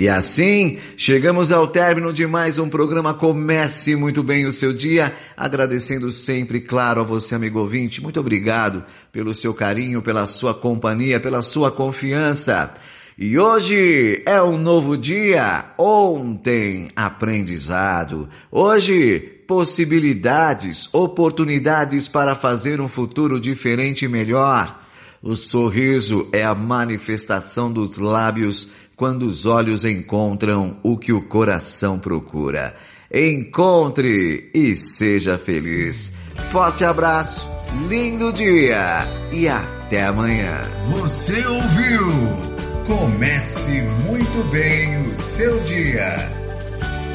E assim, chegamos ao término de mais um programa Comece Muito Bem o Seu Dia, agradecendo sempre, claro, a você, amigo ouvinte. Muito obrigado pelo seu carinho, pela sua companhia, pela sua confiança. E hoje é um novo dia, ontem aprendizado, hoje possibilidades, oportunidades para fazer um futuro diferente e melhor. O sorriso é a manifestação dos lábios quando os olhos encontram o que o coração procura. Encontre e seja feliz. Forte abraço, lindo dia e até amanhã. Você ouviu? Comece muito bem o seu dia.